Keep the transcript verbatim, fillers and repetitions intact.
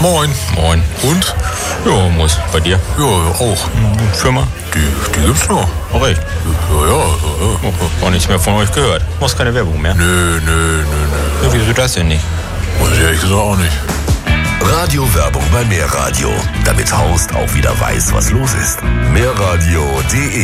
Moin. Moin. Und? Ja, muss. Bei dir? Ja, auch. Firma? Die, die gibt's noch. Auch recht. Ja, ja, ja. Oh, auch nichts mehr von euch gehört. Muss keine Werbung mehr. Nö, nö, nö, nö. Ja, wieso das denn nicht? Weiß ich ehrlich gesagt auch nicht. Radiowerbung bei Mehrradio, damit Horst auch wieder weiß, was los ist. Mehrradio punkt de